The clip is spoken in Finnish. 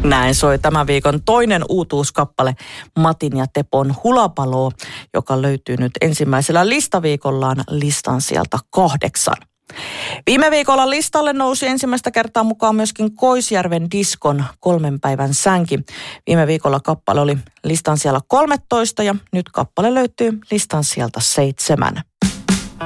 Näin soi tämän viikon toinen uutuuskappale Matin ja Tepon Hulapalo, joka löytyy nyt ensimmäisellä listaviikollaan listan sieltä 8. Viime viikolla listalle nousi ensimmäistä kertaa mukaan myöskin Koisjärven diskon 3 päivän sänki. Viime viikolla kappale oli listan siellä 13 ja nyt kappale löytyy listan sieltä 7.